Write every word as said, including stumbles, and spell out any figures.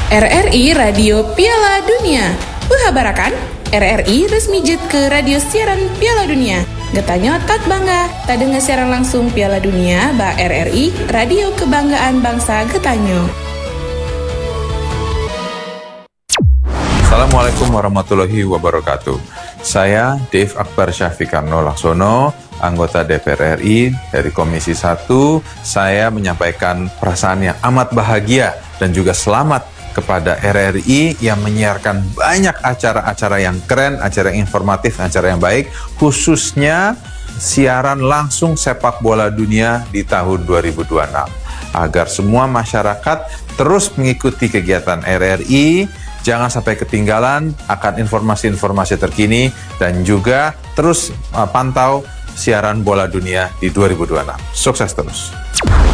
R R I Radio Piala Dunia. Uhabarakan, R R I resmi jet ke radio siaran Piala Dunia. Getanyo tat bangga, tak dengar siaran langsung Piala Dunia, ba R R I, Radio Kebanggaan Bangsa Getanyo. Assalamualaikum warahmatullahi wabarakatuh. Saya Dave Akbar Syafiqarno Laksono, anggota D P R R I dari Komisi satu. Saya menyampaikan perasaan yang amat bahagia dan juga selamat kepada R R I yang menyiarkan banyak acara-acara yang keren, acara yang informatif, acara yang baik, khususnya siaran langsung sepak bola dunia di tahun dua ribu dua puluh enam. Agar semua masyarakat terus mengikuti kegiatan R R I, jangan sampai ketinggalan akan informasi-informasi terkini, dan juga terus uh, pantau siaran bola dunia di dua ribu dua puluh enam. Sukses terus!